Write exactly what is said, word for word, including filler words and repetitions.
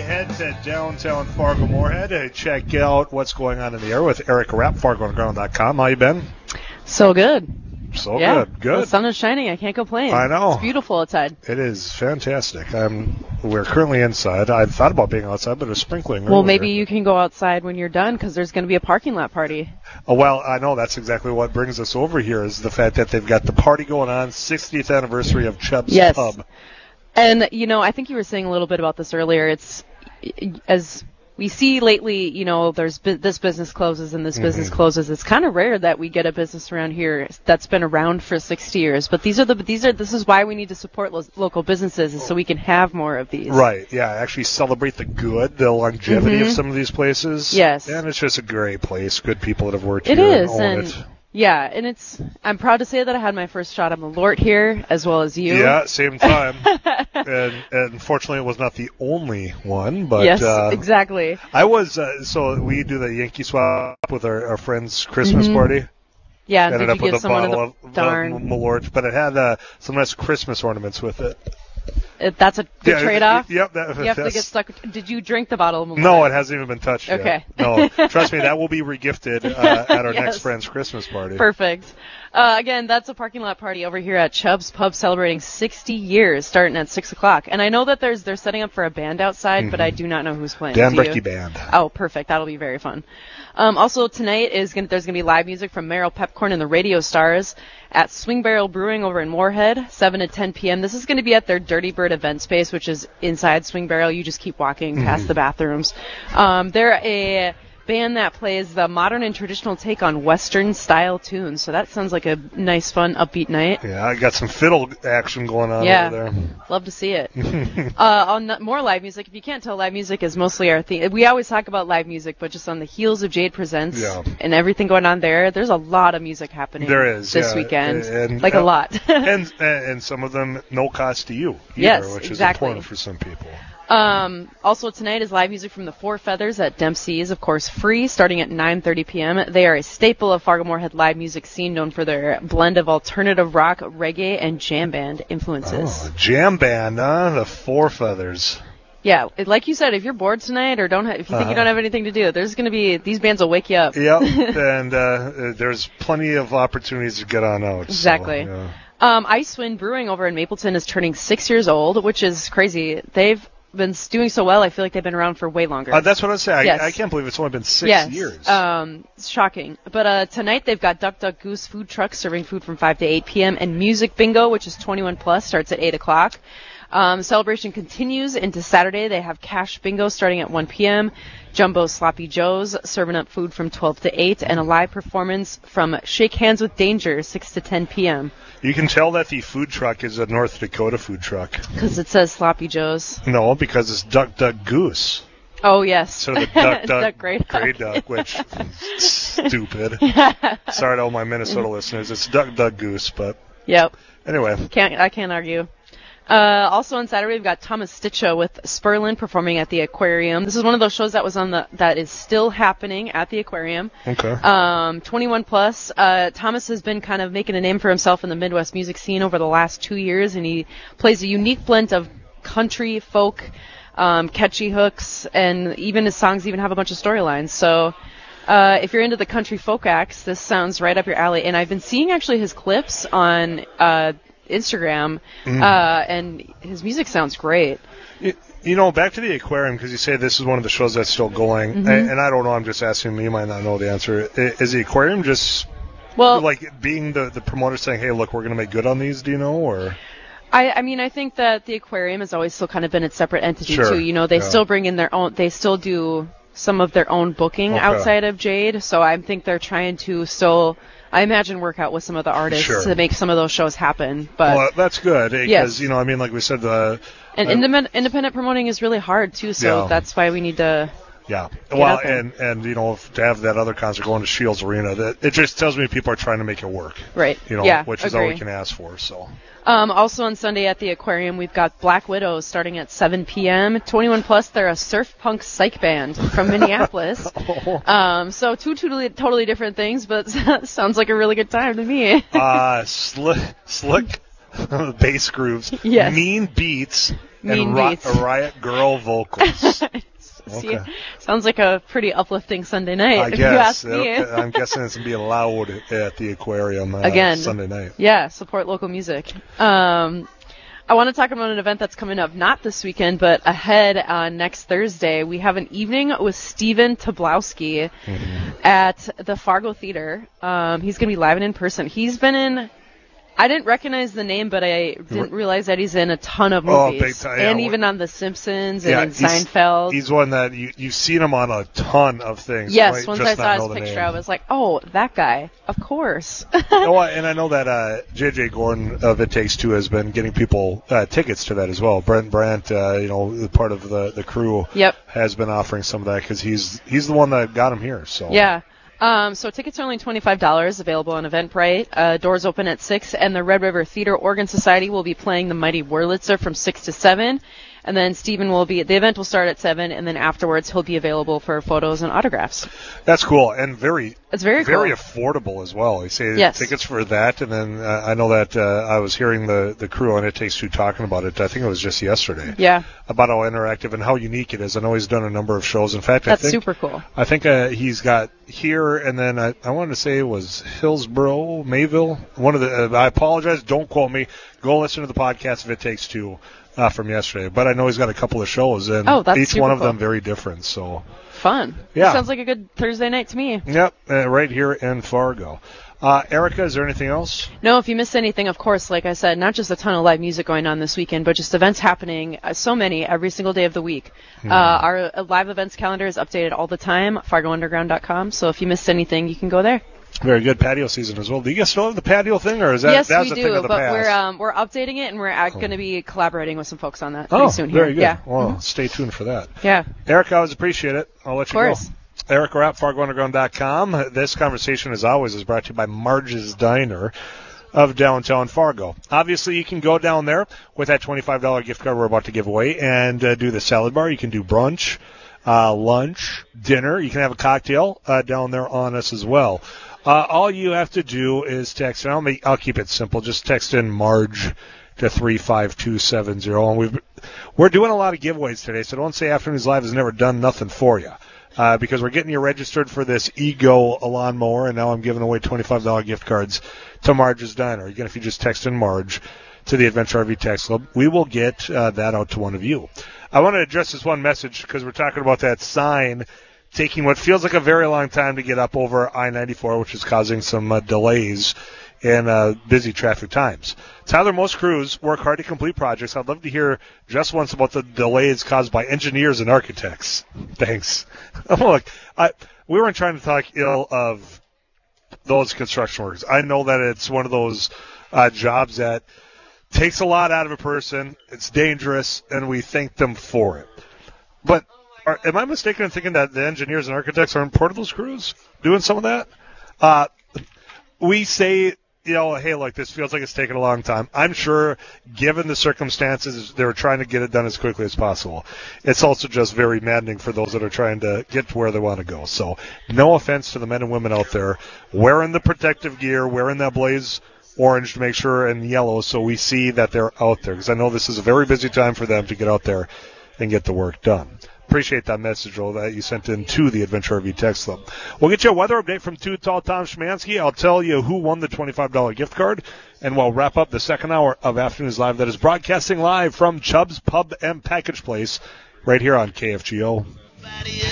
head to downtown Fargo-Moorhead to check out what's going on in the air with Erica Rapp, Fargo Underground dot com. How you been? So good. So yeah, good. Good. The sun is shining. I can't complain. I know. It's beautiful outside. It is fantastic. I'm, we're currently inside. I thought about being outside, but it was sprinkling Well, earlier. maybe you can go outside when you're done because there's going to be a parking lot party. Oh, well, I know that's exactly what brings us over here is the fact that they've got the party going on, sixtieth anniversary of Chubb's yes. Pub. And, you know, I think you were saying a little bit about this earlier. It's, as we see lately, you know, there's bu- this business closes and this mm-hmm. business closes. It's kind of rare that we get a business around here that's been around for sixty years. But these are the these are this is why we need to support lo- local businesses, is so we can have more of these. Right. Yeah. Actually celebrate the good, the longevity mm-hmm. of some of these places. Yes. And it's just a great place. Good people that have worked it here. Is, and own and it. Yeah, and it's. I'm proud to say that I had my first shot of Malort here, as well as you. Yeah, same time. and, and unfortunately, it was not the only one, but yes, uh, exactly. I was. Uh, so we do the Yankee swap with our, our friend's Christmas mm-hmm. party. Yeah, ended did up you with give a someone bottle the of darn uh, Malort, but it had uh, some nice Christmas ornaments with it. It, that's a good yeah, trade-off. Yep. That, you have to get stuck. Did you drink the bottle of Malort? No, it hasn't even been touched okay. yet. No, trust me, that will be regifted uh, at our yes. next friend's Christmas party. Perfect. Uh, again, that's a parking lot party over here at Chubb's Pub, celebrating sixty years, starting at six o'clock. And I know that there's they're setting up for a band outside, mm-hmm. but I do not know who's playing. Dan Do Bricky you? Band. Oh, perfect. That'll be very fun. Um, also tonight is gonna, there's going to be live music from Meryl Pepcorn and the Radio Stars at Swing Barrel Brewing over in Moorhead, seven to ten p.m. This is going to be at their Dirty Bird event space, which is inside Swing Barrel. You just keep walking mm-hmm. past the bathrooms. Um, they're a band that plays the modern and traditional take on Western style tunes. So that sounds like a nice, fun, upbeat night. Yeah, I got some fiddle action going on yeah, over there. Love to see it. uh, on more live music, if you can't tell, live music is mostly our theme. We always talk about live music, but just on the heels of Jade Presents yeah. and everything going on there, there's a lot of music happening there is, this yeah. weekend. And, like uh, a lot. and and some of them no cost to you either, yes, which exactly. is important for some people. Um, also tonight is live music from the Four Feathers at Dempsey's, of course, free, starting at nine thirty p.m. They are a staple of Fargo-Moorhead live music scene, known for their blend of alternative rock, reggae, and jam band influences. Oh, jam band, huh? The Four Feathers. Yeah, it, like you said, if you're bored tonight or don't, ha- if you think uh-huh. you don't have anything to do, there's going to be these bands will wake you up. Yep, and uh, there's plenty of opportunities to get on out. Exactly. So, yeah. um, Icewind Brewing over in Mapleton is turning six years old, which is crazy. They've been doing so well. I feel like they've been around for way longer. Uh, that's what I was saying. Yes. I, I can't believe it's only been six yes. years. Um, it's shocking. But uh, tonight they've got Duck Duck Goose food trucks serving food from five to eight p.m. and Music Bingo, which is twenty-one plus, starts at eight o'clock. Um, celebration continues into Saturday. They have Cash Bingo starting at one p.m., Jumbo Sloppy Joe's serving up food from twelve to eight, and a live performance from Shake Hands with Danger, six to ten p.m. You can tell that the food truck is a North Dakota food truck. Because it says Sloppy Joe's. No, because it's Duck Duck Goose. Oh, yes. So the Duck Duck, duck Grey Duck. Grey Duck, which stupid. Sorry to all my Minnesota listeners. It's Duck Duck Goose, but yep. Anyway. Can't I can't argue. Uh, also on Saturday, we've got Thomas Stitcho with Sperlin performing at the Aquarium. This is one of those shows that was on the that is still happening at the Aquarium. Okay. Um, twenty-one plus. Uh, Thomas has been kind of making a name for himself in the Midwest music scene over the last two years, and he plays a unique blend of country, folk, um, catchy hooks, and even his songs even have a bunch of storylines. So. Uh, if you're into the country folk acts, this sounds right up your alley. And I've been seeing actually his clips on uh, Instagram, mm. uh, and his music sounds great. You, you know, back to the Aquarium, because you say this is one of the shows that's still going, mm-hmm. and, and I don't know, I'm just asking, you might not know the answer. Is the Aquarium just, well, like, being the, the promoter saying, hey, look, we're going to make good on these, do you know, or... I, I mean, I think that the Aquarium has always still kind of been its separate entity, sure. too. You know, they yeah. still bring in their own, they still do some of their own booking okay. outside of Jade, so I think they're trying to still, I imagine, work out with some of the artists sure. to make some of those shows happen. But well, that's good, because, yes. you know, I mean, like we said, the... And uh, independent, independent promoting is really hard, too, so yeah. that's why we need to... Yeah, well, and, and, you know, to have that other concert going to Shields Arena, that it just tells me people are trying to make it work. Right. You know, yeah, which is agree. all we can ask for, so... Um, also on Sunday at the Aquarium, we've got Black Widows starting at seven p.m. twenty-one plus, they're a surf punk psych band from Minneapolis. oh. um, so two totally, totally different things, but sounds like a really good time to me. uh, slick, slick bass grooves, yes. mean beats, Mean and ri- beats. Riot Girl vocals. See, Okay. sounds like a pretty uplifting Sunday night, I if guess. you ask me. I'm guessing it's going to be loud at the aquarium uh, Again, Sunday night. Yeah, support local music. Um, I want to talk about an event that's coming up not this weekend, but ahead on next Thursday. We have an evening with Steven Tobolowsky mm-hmm. at the Fargo Theater. Um, he's going to be live and in person. He's been in... I didn't recognize the name, but I didn't realize that he's in a ton of movies. Oh, big time. Yeah. And even on The Simpsons and yeah, in Seinfeld. He's, he's one that you, you've seen him on a ton of things. Yes, right? once Just I saw not his know picture, I was like, oh, that guy. Of course. oh, and I know that uh, J J Gordon of It Takes Two has been getting people uh, tickets to that as well. Brent Brandt, uh, you know, part of the, the crew, yep. has been offering some of that because he's, he's the one that got him here. So yeah. Um, so tickets are only twenty-five dollars, available on Eventbrite. Uh, doors open at six, and the Red River Theater Organ Society will be playing the Mighty Wurlitzer from six to seven. And then Stephen will be, the event will start at seven, and then afterwards he'll be available for photos and autographs. That's cool, and very, it's very, very cool. affordable as well. You say yes. tickets for that, and then uh, I know that uh, I was hearing the, the crew on It Takes Two talking about it. I think it was just yesterday. Yeah. About how interactive and how unique it is. I know he's done a number of shows. In fact, that's I think, super cool. I think uh, he's got here, and then I, I wanted to say it was Hillsborough, Mayville. One of the. Uh, I apologize. Don't quote me. Go listen to the podcast if It Takes Two. Uh, from yesterday, but I know he's got a couple of shows, and oh, that's each one of cool. them very different. So fun. Yeah, that sounds like a good Thursday night to me. Yep, uh, right here in Fargo. Uh, Erica, is there anything else? No, if you missed anything, of course, like I said, not just a ton of live music going on this weekend, but just events happening, uh, so many, every single day of the week. Hmm. Uh, our uh, live events calendar is updated all the time, fargo underground dot com, so if you missed anything, you can go there. Very good patio season as well. Do you guys still have the patio thing, or is that yes, that's we a do, thing of the but past? we're um, we're updating it, and we're uh, cool. going to be collaborating with some folks on that oh, pretty soon here. Very good. Yeah. Well, mm-hmm. stay tuned for that. Yeah. Eric, I always appreciate it. I'll let you of course. go. Eric Rapp, fargo underground dot com. This conversation, as always, is brought to you by Marge's Diner of downtown Fargo. Obviously, you can go down there with that twenty-five dollars gift card we're about to give away and uh, do the salad bar. You can do brunch, uh, lunch, dinner. You can have a cocktail uh, down there on us as well. Uh, all you have to do is text, and I'll, make, I'll keep it simple. Just text in Marge to three five two seven zero. And we've, we're doing a lot of giveaways today, so don't say Afternoons Live has never done nothing for you. Uh, because we're getting you registered for this Ego lawnmower, and now I'm giving away twenty-five dollars gift cards to Marge's Diner. Again, if you just text in Marge to the Adventure R V Text Club, we will get uh, that out to one of you. I want to address this one message because we're talking about that sign taking what feels like a very long time to get up over I ninety-four, which is causing some uh, delays in uh, busy traffic times. Tyler, most crews work hard to complete projects. I'd love to hear just once about the delays caused by engineers and architects. Thanks. Look, I, we weren't trying to talk ill of those construction workers. I know that it's one of those uh, jobs that takes a lot out of a person. It's dangerous, and we thank them for it. But Are, am I mistaken in thinking that the engineers and architects aren't part of those crews doing some of that? Uh, we say, you know, hey, look, this feels like it's taken a long time. I'm sure, given the circumstances, they were trying to get it done as quickly as possible. It's also just very maddening for those that are trying to get to where they want to go. So no offense to the men and women out there wearing the protective gear, wearing that blaze orange to make sure, and yellow, so we see that they're out there. Because I know this is a very busy time for them to get out there and get the work done. Appreciate that message, Joel, that you sent in to the Adventure R V Text Club. We'll get you a weather update from Too Tall Tom Szymanski. I'll tell you who won the twenty-five dollars gift card, and we'll wrap up the second hour of Afternoons Live that is broadcasting live from Chubb's Pub and Package Place right here on K F G O.